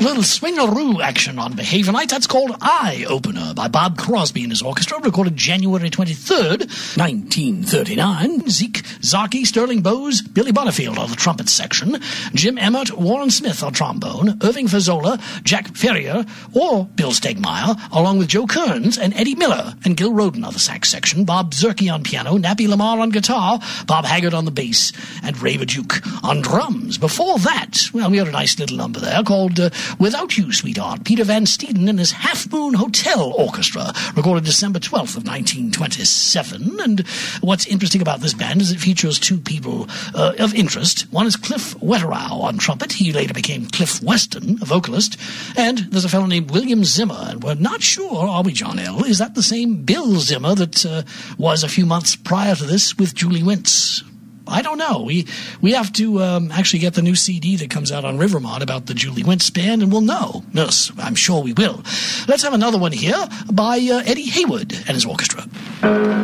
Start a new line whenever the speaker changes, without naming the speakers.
little swingaroo action on Behavior Night. That's called Eye Opener by Bob Crosby and his orchestra, recorded January 23rd, 1939. Zeke, Zaki, Sterling Bowes, Billy Butterfield on the trumpet section, Jim Emmert, Warren Smith on trombone, Irving Fazzola, Jack Ferrier, or Bill Stegmeyer, along with Joe Kearns and Eddie Miller and Gil Roden on the sax section, Bob Zerke on piano, Nappy Lamar on guitar, Bob Haggard on the bass, and Ray Duke on drums. Before that, well, we had a nice little number there called Without You, Sweetheart, Peter Van Steeden and his Half Moon Hotel Orchestra, recorded December 12th of 1927. And what's interesting about this band is it features two people of interest. One is Cliff Wetterow on trumpet. He later became Cliff Weston, a vocalist. And there's a fellow named William Zimmer. And we're not sure, are we, John L.? Is that the same Bill Zimmer that was a few months prior to this with Julie Wentz? I don't know. We have to actually get the new CD that comes out on Rivermont about the Julie Wentz band, and we'll know. Yes, I'm sure we will. Let's have another one here by Eddie Hayward and his orchestra.